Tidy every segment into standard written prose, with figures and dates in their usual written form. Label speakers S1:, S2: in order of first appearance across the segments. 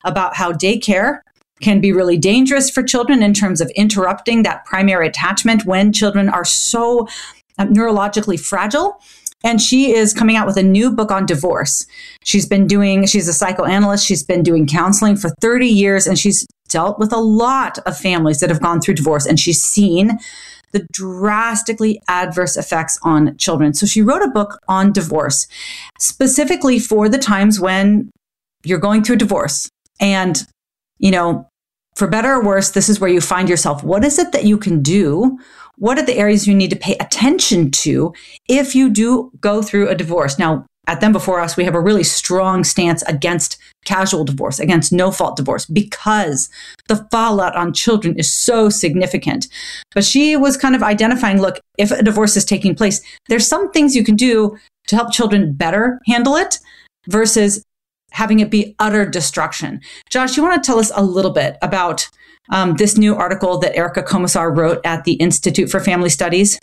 S1: about how daycare can be really dangerous for children in terms of interrupting that primary attachment when children are so neurologically fragile. And she is coming out with a new book on divorce. She's a psychoanalyst. She's been doing counseling for 30 years, and she's dealt with a lot of families that have gone through divorce, and she's seen the drastically adverse effects on children. So she wrote a book on divorce, specifically for the times when you're going through divorce. And, for better or worse, this is where you find yourself. What is it that you can do? What are the areas you need to pay attention to if you do go through a divorce? Now, at Them Before Us, we have a really strong stance against casual divorce, against no-fault divorce, because the fallout on children is so significant. But she was kind of identifying, look, if a divorce is taking place, there's some things you can do to help children better handle it versus having it be utter destruction. Josh, you want to tell us a little bit about this new article that Erica Komisar wrote at the Institute for Family Studies?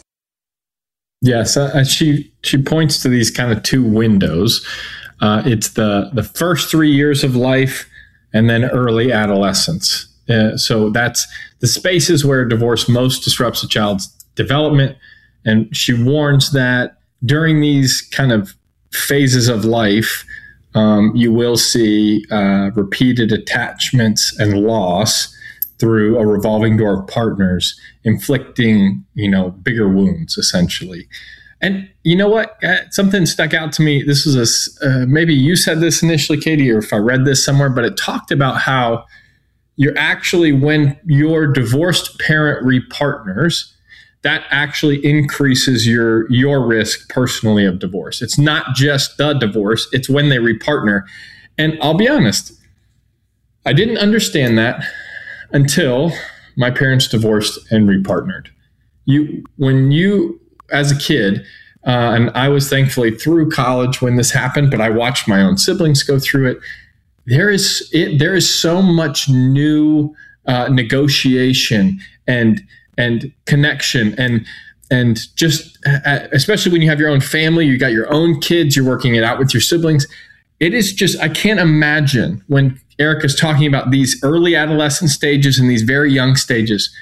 S2: Yes, she points to these kind of two windows. It's the first 3 years of life and then early adolescence. So that's the spaces where divorce most disrupts a child's development. And she warns that during these kind of phases of life, you will see repeated attachments and loss through a revolving door of partners, inflicting, bigger wounds, essentially. And you know what? Something stuck out to me. This was maybe you said this initially, Katie, or if I read this somewhere, but it talked about how you're actually, when your divorced parent repartners, that actually increases your risk personally of divorce. It's not just the divorce, it's when they repartner. And I'll be honest, I didn't understand that until my parents divorced and repartnered. When you, as a kid, and I was thankfully through college when this happened, but I watched my own siblings go through it. There is so much new negotiation and connection and just especially when you have your own family, you got your own kids, you're working it out with your siblings. It is just, I can't imagine when Erica's talking about these early adolescent stages and these very young stages,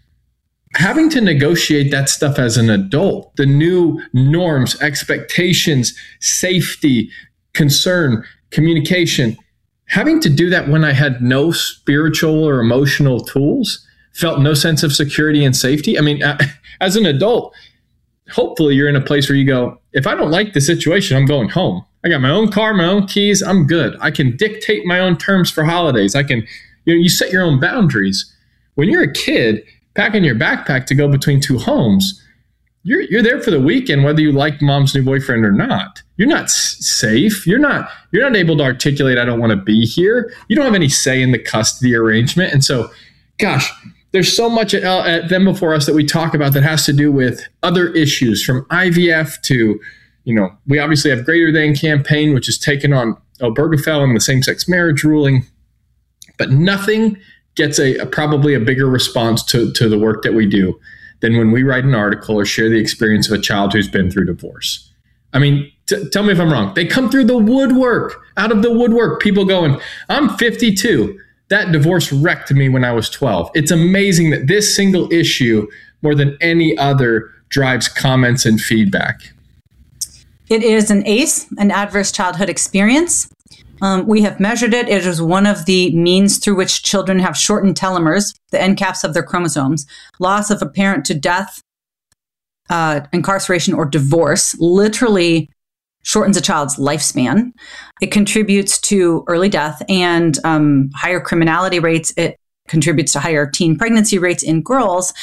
S2: having to negotiate that stuff as an adult, the new norms, expectations, safety, concern, communication, having to do that when I had no spiritual or emotional tools, felt no sense of security and safety. I mean, as an adult, hopefully you're in a place where you go, if I don't like the situation, I'm going home. I got my own car, my own keys. I'm good. I can dictate my own terms for holidays. I can, you set your own boundaries. When you're a kid, packing your backpack to go between two homes, you're there for the weekend, whether you like mom's new boyfriend or not. You're not safe. You're not able to articulate, I don't want to be here. You don't have any say in the custody arrangement. And so, gosh, there's so much at Them Before Us that we talk about that has to do with other issues, from IVF to, we obviously have Greater Than campaign, which is taken on Obergefell and the same-sex marriage ruling. But nothing gets probably a bigger response to the work that we do than when we write an article or share the experience of a child who's been through divorce. I mean, tell me if I'm wrong. They come through the woodwork, out of the woodwork, people going, I'm 52. That divorce wrecked me when I was 12. It's amazing that this single issue, more than any other, drives comments and feedback.
S1: It is an ACE, an adverse childhood experience. We have measured it. It is one of the means through which children have shortened telomeres, the end caps of their chromosomes. Loss of a parent to death, incarceration, or divorce literally shortens a child's lifespan. It contributes to early death and higher criminality rates. It contributes to higher teen pregnancy rates in girls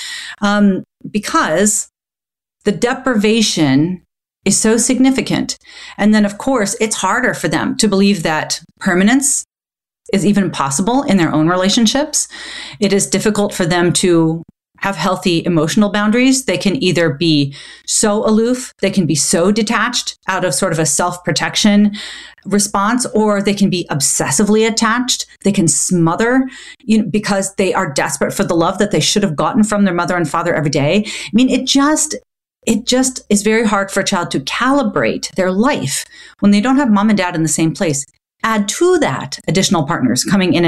S1: because the deprivation is so significant. And then, of course, it's harder for them to believe that permanence is even possible in their own relationships. It is difficult for them to have healthy emotional boundaries. They can either be so aloof, they can be so detached out of sort of a self-protection response, or they can be obsessively attached. They can smother, because they are desperate for the love that they should have gotten from their mother and father every day. I mean, it just is very hard for a child to calibrate their life when they don't have mom and dad in the same place. Add to that additional partners coming in